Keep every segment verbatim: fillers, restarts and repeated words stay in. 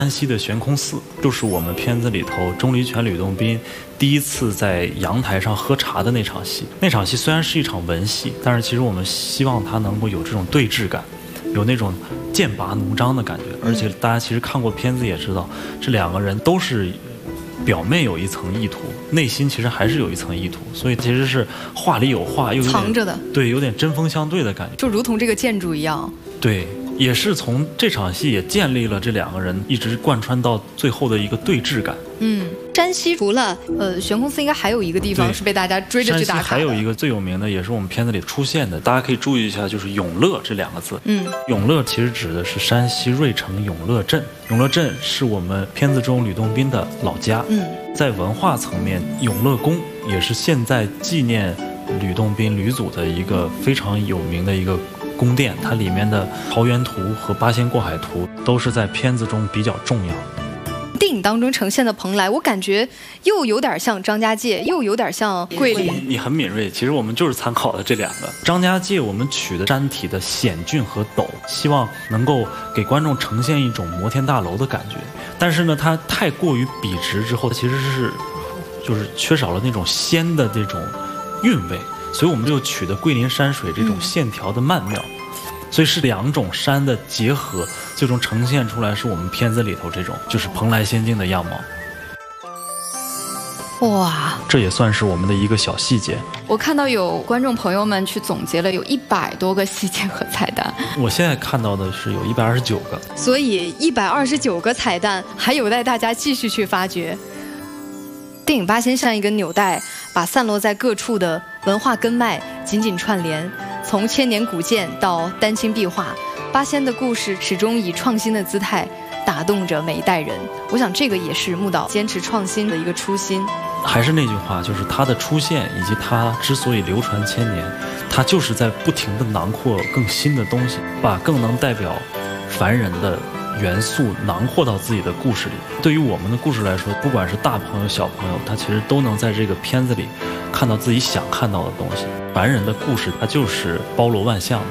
山西的悬空寺就是我们片子里头钟离权、吕洞宾第一次在阳台上喝茶的那场戏。那场戏虽然是一场文戏，但是其实我们希望它能够有这种对峙感，有那种剑拔弩张的感觉。而且大家其实看过片子也知道，这两个人都是表面有一层意图，内心其实还是有一层意图，所以其实是话里有话，又有藏着的， 对，有点针锋相对的感觉， 就如同这个建筑一样。 对。也是从这场戏也建立了这两个人一直贯穿到最后的一个对峙感。 嗯，山西除了呃悬空寺，应该还有一个地方是被大家追着去打卡的。 山西还有一个最有名的，也是我们片子里出现的，大家可以注意一下，就是永乐这两个字。 嗯， 永乐其实指的是山西芮城永乐镇。永乐镇是我们片子中吕洞宾的老家。 嗯，在文化层面，永乐宫也是现在纪念吕洞宾吕祖的一个非常有名的一个宫殿，它里面的桃源图和八仙过海图都是在片子中比较重要的。 电影当中呈现的蓬莱，我感觉又有点像张家界，又有点像桂林。 你很敏锐，其实我们就是参考了这两个。张家界我们取的山体的险峻和陡，希望能够给观众呈现一种摩天大楼的感觉。但是呢，它太过于笔直之后，其实是就是缺少了那种仙的这种韵味。所以我们就取的桂林山水这种线条的曼妙，嗯、所以是两种山的结合，最终呈现出来是我们片子里头这种就是蓬莱仙境的样貌。 哇， 这也算是我们的一个小细节。 我看到有观众朋友们去总结了有一百多个细节和彩蛋， 我现在看到的是有一百二十九个， 所以一百二十九个彩蛋还有待大家继续去发掘。电影《八仙》像一根纽带，把散落在各处的文化根脉紧紧串联，从千年古建到丹青壁画，八仙的故事始终以创新的姿态打动着每一代人。我想这个也是木导坚持创新的一个初心。 还是那句话，就是它的出现以及它之所以流传千年，它就是在不停地囊括更新的东西，把更能代表凡人的元素囊括到自己的故事里。对于我们的故事来说，不管是大朋友小朋友，他其实都能在这个片子里看到自己想看到的东西。凡人的故事它就是包罗万象的。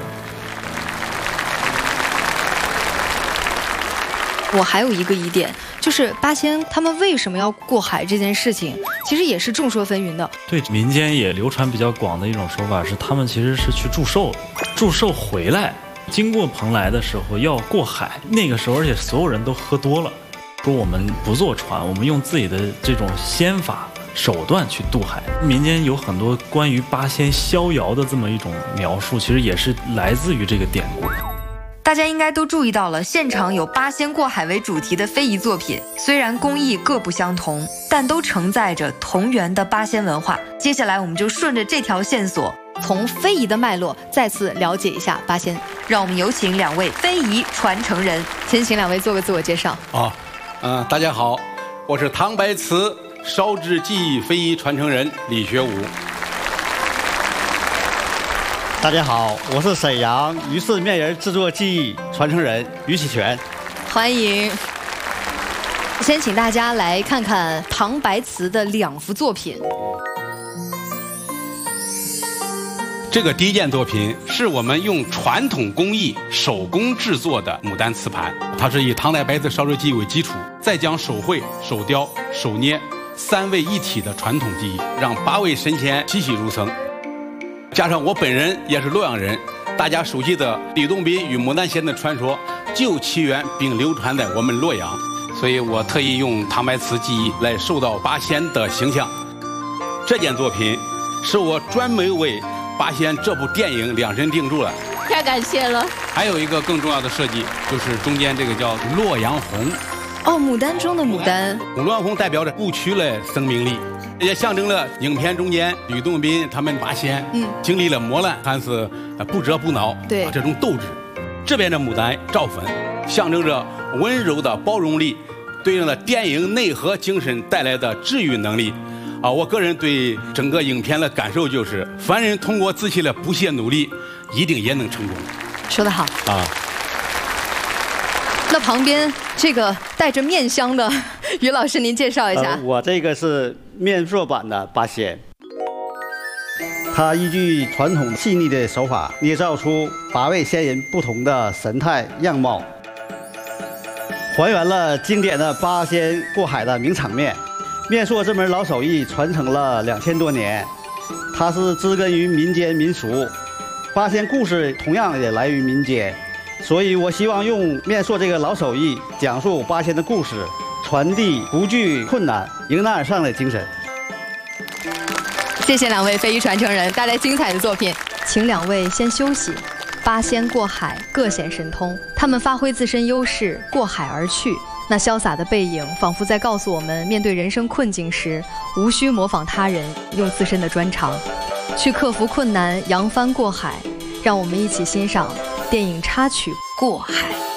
我还有一个疑点，就是八仙他们为什么要过海这件事情，其实也是众说纷纭的。 对，民间也流传比较广的一种说法是，他们其实是去祝寿，祝寿回来经过蓬莱的时候要过海，那个时候而且所有人都喝多了，说我们不坐船，我们用自己的这种仙法手段去渡海。民间有很多关于八仙逍遥的这么一种描述，其实也是来自于这个典故。 大家应该都注意到了，现场有八仙过海为主题的非遗作品，虽然工艺各不相同，但都承载着同源的八仙文化。接下来我们就顺着这条线索， 从非遗的脉络再次了解一下八仙。 让我们有请两位非遗传承人， 先请两位做个自我介绍。 啊，嗯、呃，大家好，我是唐白瓷烧制技艺非遗传承人李学武。 大家好，我是沈阳于氏面人制作技艺传承人于启全。 欢迎。先请大家来看看唐白瓷的两幅作品。 这个第一件作品是我们用传统工艺手工制作的牡丹瓷盘，它是以唐代白瓷烧制技艺为基础，再将手绘、手雕、手捏三位一体的传统技艺，让八位神仙栩栩如生。加上我本人也是洛阳人，大家熟悉的吕洞宾与牡丹仙的传说就起源并流传在我们洛阳，所以我特意用唐白瓷技艺来塑造八仙的形象。这件作品是我专门为八仙这部电影量身定做了， 太感谢了。 还有一个更重要的设计，就是中间这个叫洛阳红。 哦，牡丹中的牡丹， 洛阳红代表着不屈的生命力，也象征了影片中间吕洞宾他们八仙，嗯，经历了磨难，但是不折不挠， 对、 啊、这种斗志。这边的牡丹赵粉，象征着温柔的包容力，对应了电影内核精神带来的治愈能力。啊，我个人对整个影片的感受就是，凡人通过自己的不懈努力，一定也能成功。 说得好啊。 那旁边这个带着面香的于老师，您介绍一下。 呃、我这个是面做版的八仙，它依据传统细腻的手法，捏造出八位仙人不同的神态样貌。 还原了经典的八仙过海的名场面。面塑这门老手艺传承了两千多年，它是植根于民间民俗，八仙故事同样也来于民间，所以我希望用面塑这个老手艺讲述八仙的故事，传递不惧困难、迎难而上的精神。 谢谢两位非遗传承人带来精彩的作品，请两位先休息。八仙过海，各显神通，他们发挥自身优势，过海而去。那潇洒的背影，仿佛在告诉我们，面对人生困境时，无需模仿他人，用自身的专长，去克服困难，扬帆过海。让我们一起欣赏电影插曲《过海》。